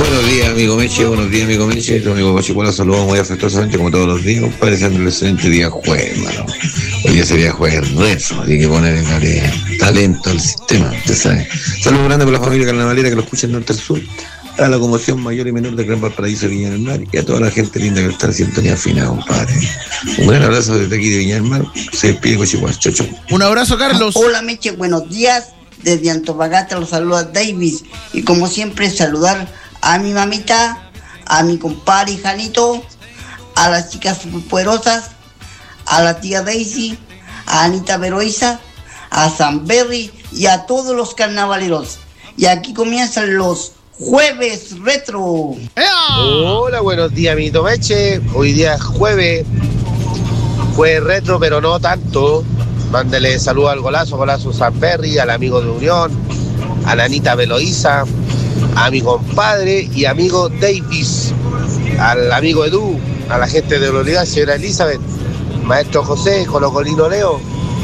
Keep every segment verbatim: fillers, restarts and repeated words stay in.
Buenos días, amigo Meche, buenos días, amigo Meche. Tu amigo Cochicuelo saludos muy afectuosamente como todos los días, compadre, siendo el excelente día jueves, hermano. Hoy día sería jueves rezo, hay que ponerle talento al sistema, usted sabe. Saludos grandes por la familia carnavalera que lo escucha en norte al sur, a la conmoción mayor y menor de Gran Valparaíso y Viña del Mar, y a toda la gente linda que está en sintonía fina, compadre. Un gran abrazo desde aquí de Viña del Mar, se despide Cochicuelo, chau, chau. Un abrazo, Carlos. Hola, Meche, buenos días. Desde Antofagasta los saluda Davis. Y como siempre, saludar a mi mamita, a mi compadre Janito, a las chicas superpoderosas, a la tía Daisy, a Anita Veroiza, a San Berry y a todos los carnavaleros. Y aquí comienzan los Jueves Retro. Hola, buenos días, amiguito Meche. Hoy día es jueves, jueves retro, pero no tanto. Mándele saludos al golazo, golazo San Berry, al amigo de Unión, a la Anita Veloiza, a mi compadre y amigo Davis, al amigo Edu, a la gente de la unidad, señora Elizabeth, maestro José, Colocolino Leo.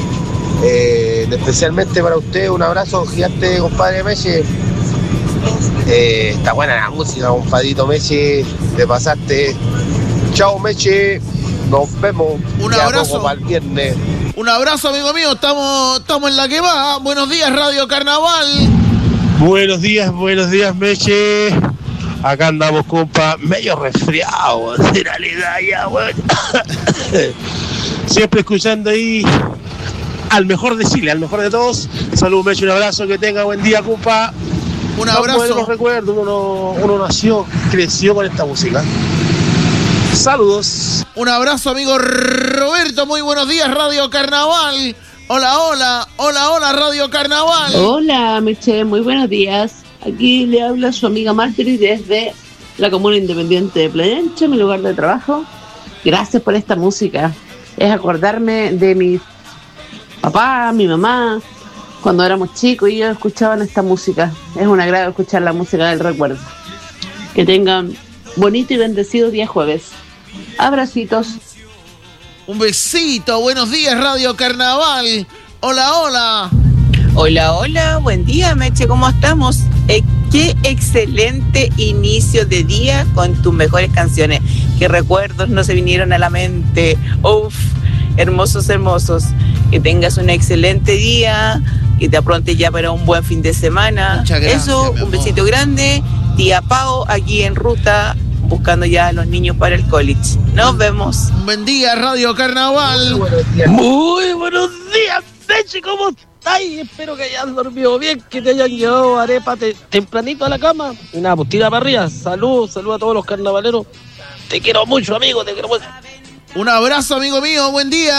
Eh, especialmente para usted, un abrazo gigante, compadre Meche. Eh, está buena la música, compadrito Meche, te pasaste. Chao, Meche, nos vemos. Un ya abrazo para el viernes. Un abrazo, amigo mío, estamos, estamos en la que va. Buenos días, Radio Carnaval. Buenos días, buenos días, Meche. Acá andamos, compa, medio resfriado, de realidad ya, bueno. Siempre escuchando ahí al mejor de Chile, al mejor de todos. Saludos, Meche, un abrazo, que tenga buen día, compa. Un abrazo. No recuerdo, uno, uno nació, creció con esta música. Saludos. Un abrazo, amigo Roberto. Muy buenos días, Radio Carnaval. Hola, hola, hola, hola, Radio Carnaval. Hola, Meche, muy buenos días. Aquí le habla su amiga Marjorie desde la comuna independiente de Playa Ancha, mi lugar de trabajo. Gracias por esta música. Es acordarme de mi papá, mi mamá, cuando éramos chicos y ellos escuchaban esta música. Es un agrado escuchar la música del recuerdo. Que tengan bonito y bendecido día jueves. Abracitos. Un besito. Buenos días, Radio Carnaval. Hola, hola. Hola, hola. Buen día, Meche. ¿Cómo estamos? Eh, qué excelente inicio de día con tus mejores canciones. Qué recuerdos no se vinieron a la mente. Uf, hermosos, hermosos. Que tengas un excelente día. Que te aprontes ya para un buen fin de semana. Muchas gracias, eso, un besito grande. Tía Pao, aquí en ruta, buscando ya a los niños para el college. Nos vemos. Un buen día, Radio Carnaval. Muy buenos días. Muy buenos días, Meche, ¿cómo estás? Espero que hayas dormido bien, que te hayan llevado arepa te, tempranito a la cama. Y nada, pues tira para arriba. Salud, salud a todos los carnavaleros. Te quiero mucho, amigo, te quiero mucho. Un abrazo, amigo mío. Buen día.